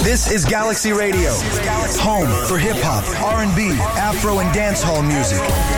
This is Galaxy Radio, home for hip-hop, R&B, Afro, and dancehall music.